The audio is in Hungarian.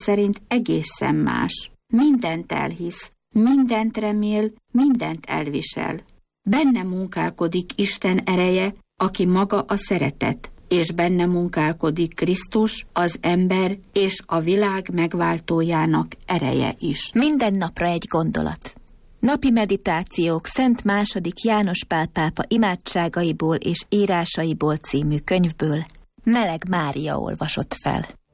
szerint egészen más. Mindent elhisz, mindent remél, mindent elvisel. Benne munkálkodik Isten ereje, aki maga a szeretet, és benne munkálkodik Krisztus, az ember és a világ megváltójának ereje is. Minden napra egy gondolat. Napi meditációk Szent II. János Pál pápa imádságaiból és írásaiból című könyvből Meleg Mária olvasott fel.